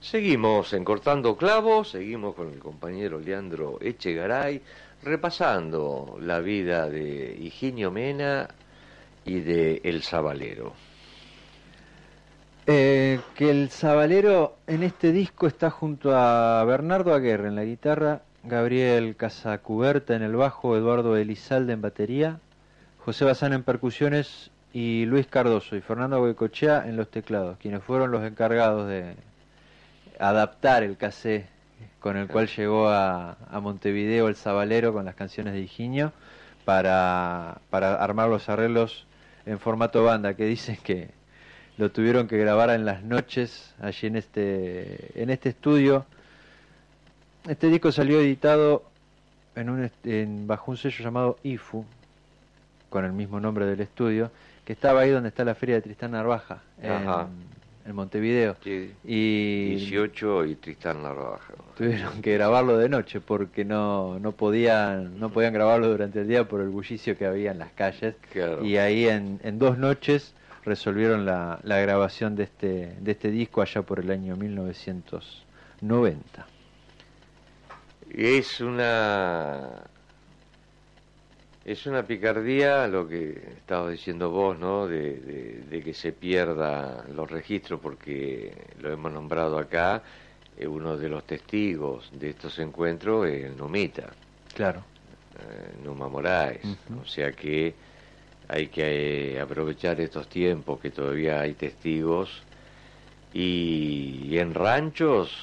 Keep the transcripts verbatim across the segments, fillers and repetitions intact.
Seguimos en Cortando Clavos, seguimos con el compañero Leandro Echegaray, repasando la vida de Higinio Mena y de El Sabalero. Eh, que el Sabalero en este disco está junto a Bernardo Aguerre en la guitarra, Gabriel Casacuberta en el bajo, Eduardo Elizalde en batería, José Bazán en percusiones y Luis Cardoso y Fernando Goicoechea en los teclados, quienes fueron los encargados de adaptar el cassette con el cual llegó a, a Montevideo el Sabalero con las canciones de Higinio para, para armar los arreglos en formato banda, que dicen que lo tuvieron que grabar en las noches allí en este en este estudio. Este disco salió editado en un en, bajo un sello llamado I F U, con el mismo nombre del estudio, que estaba ahí donde está la feria de Tristán Narvaja, en, en Montevideo. Sí, y dieciocho y Tristán Narvaja. Tuvieron que grabarlo de noche porque no no podían no podían grabarlo durante el día por el bullicio que había en las calles. Claro. Y ahí en, en dos noches resolvieron la, la grabación de este de este disco allá por el año mil novecientos noventa. Es una es una picardía lo que estabas diciendo vos, ¿no? De, de, de que se pierda los registros, porque lo hemos nombrado acá. Eh, uno de los testigos de estos encuentros es el Numita. Claro. Eh, Numa Moraes. Uh-huh. O sea que hay que eh, aprovechar estos tiempos que todavía hay testigos. Y, y en ranchos,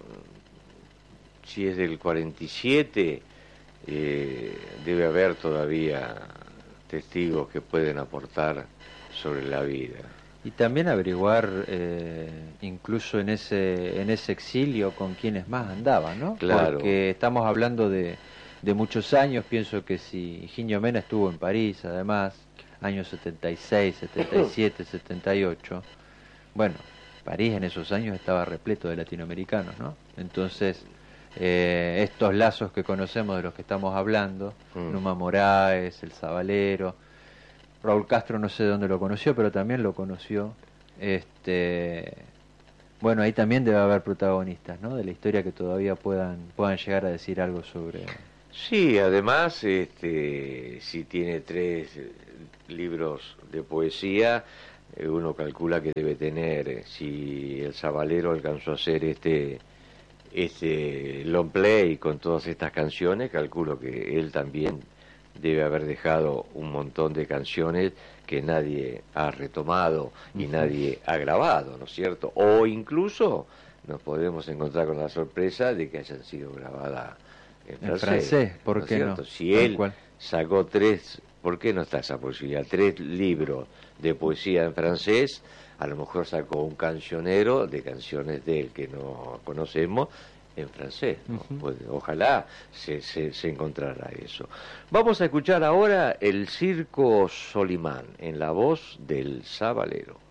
si es del cuarenta y siete, eh, debe haber todavía testigos que pueden aportar sobre la vida. Y también averiguar, eh, incluso en ese en ese exilio, con quienes más andaban, ¿no? Claro. Porque estamos hablando de, de muchos años. Pienso que si Higinio Mena estuvo en París, además, años setenta y seis, setenta y siete, setenta y ocho, bueno, París en esos años estaba repleto de latinoamericanos, ¿no? Entonces, eh, estos lazos que conocemos de los que estamos hablando, mm. Numa Moraes, El Sabalero, Raúl Castro no sé dónde lo conoció, pero también lo conoció. Este, bueno, ahí también debe haber protagonistas, ¿no? De la historia que todavía puedan puedan llegar a decir algo sobre. Sí, además, este, si tiene tres libros de poesía, uno calcula que debe tener, si El Sabalero alcanzó a hacer este este long play con todas estas canciones, calculo que él también debe haber dejado un montón de canciones que nadie ha retomado y uh-huh. nadie ha grabado, ¿no es cierto? O incluso nos podemos encontrar con la sorpresa de que hayan sido grabadas en francés. En francés, ¿por ¿no qué no? Si él cual? sacó tres, ¿por qué no está esa posibilidad? Tres libros de poesía en francés, a lo mejor sacó un cancionero de canciones de él que no conocemos en francés, ¿no? Uh-huh. Pues, ojalá se, se, se encontrara eso. Vamos a escuchar ahora el Circo Solimán en la voz del Sabalero.